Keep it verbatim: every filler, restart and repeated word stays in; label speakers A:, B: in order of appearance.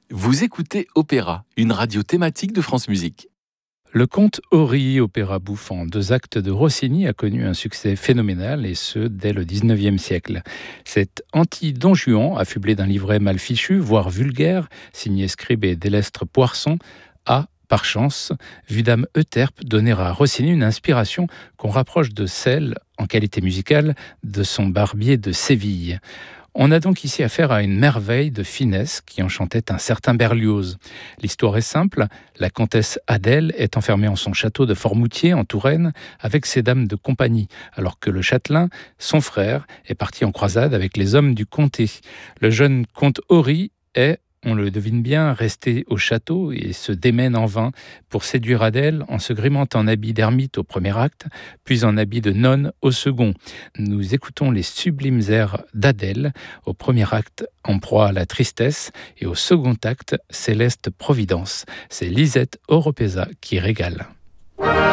A: Vous écoutez Opéra, une radio thématique de France Musique.
B: Le conte Ori, opéra bouffe en deux actes de Rossini, a connu un succès phénoménal, et ce, dès le dix-neuvième siècle. Cet anti-Don Juan, affublé d'un livret mal fichu, voire vulgaire, signé Scribe et Délestre Poisson, a, par chance, vu dame Euterpe donner à Rossini une inspiration qu'on rapproche de celle, en qualité musicale, de son Barbier de Séville. On a donc ici affaire à une merveille de finesse qui enchantait un certain Berlioz. L'histoire est simple, la comtesse Adèle est enfermée en son château de Formoutier, en Touraine, avec ses dames de compagnie, alors que le châtelain, son frère, est parti en croisade avec les hommes du comté. Le jeune comte Ori est, on le devine bien, resté au château et se démène en vain pour séduire Adèle en se grimant en habit d'ermite au premier acte, puis en habit de nonne au second. Nous écoutons les sublimes airs d'Adèle au premier acte, en proie à la tristesse, et au second acte, Céleste Providence. C'est Lisette Oropesa qui régale.